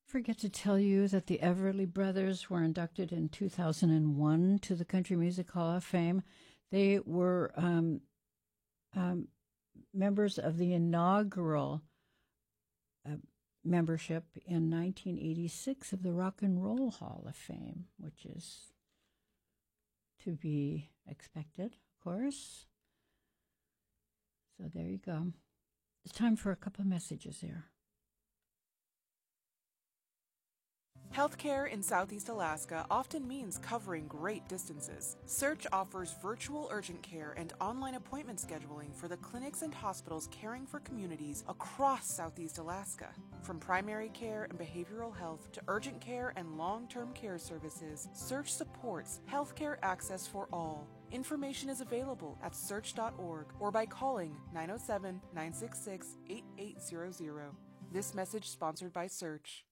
Forget to tell you that the Everly Brothers were inducted in 2001 to the Country Music Hall of Fame. They were members of the inaugural membership in 1986 of the Rock and Roll Hall of Fame, which is to be expected, of course. So there you go. It's time for a couple of messages here. Healthcare in Southeast Alaska often means covering great distances. Search offers virtual urgent care and online appointment scheduling for the clinics and hospitals caring for communities across Southeast Alaska. From primary care and behavioral health to urgent care and long-term care services, Search supports healthcare access for all. Information is available at search.org or by calling 907-966-8800. This message sponsored by Search.